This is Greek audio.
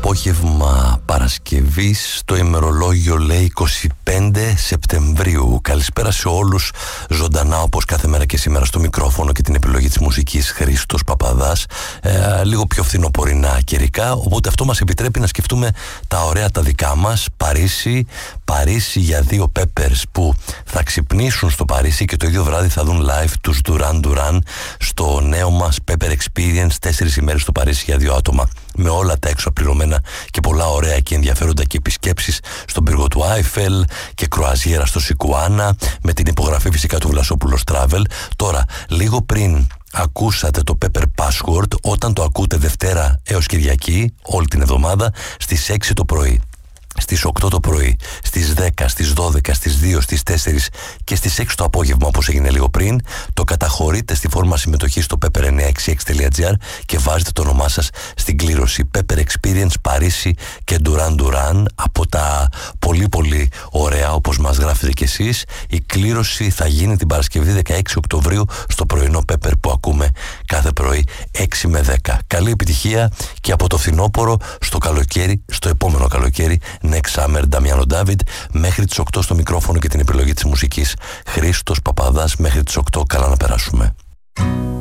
απόγευμα Παρασκευής, το ημερολόγιο λέει 25 Σεπτεμβρίου. Καλησπέρα σε όλους, ζωντανά όπως κάθε μέρα και σήμερα στο μικρόφωνο και την επιλογή της μουσικής Χρήστος Παπαδάς. Λίγο πιο φθινοπορεινά καιρικά, οπότε αυτό μας επιτρέπει να σκεφτούμε τα ωραία τα δικά μας. Παρίσι για δύο Peppers που θα ξυπνήσουν στο Παρίσι και το ίδιο βράδυ θα δουν live τους Duran Duran στο νέο μας Pepper Experience, 4 ημέρες στο Παρίσι για δύο άτομα, με όλα τα έξω πληρωμένα και πολλά ωραία και ενδιαφέροντα και επισκέψεις στον πύργο του Άιφελ και κρουαζιέρα στο Σικουάνα, με την υπογραφή φυσικά του Βλασόπουλος Travel. Τώρα, λίγο πριν ακούσατε το Pepper Password, όταν το ακούτε Δευτέρα έως Κυριακή, όλη την εβδομάδα, στις 6 το πρωί, στις 8 το πρωί, στις 10, στις 12, στις 2, στις 4 και στις 6 το απόγευμα, όπως έγινε λίγο πριν, το καταχωρείτε στη φόρμα συμμετοχής στο pepper966.gr και βάζετε το όνομά σας στην κλήρωση Pepper Experience Παρίσι και Duran Duran. Από τα πολύ πολύ ωραία, όπως μας γράφετε κι εσείς, η κλήρωση θα γίνει την Παρασκευή 16 Οκτωβρίου στο πρωινό Pepper που ακούμε κάθε πρωί 6 με 10. Καλή επιτυχία και από το φθινόπωρο στο καλοκαίρι, στο επόμενο καλοκαίρι. Next Summer, Νταμιάνο Ντάβιντ, μέχρι τις 8 στο μικρόφωνο και την επιλογή της μουσικής Χρήστος Παπαδάς. Μέχρι τις 8, καλά να περάσουμε.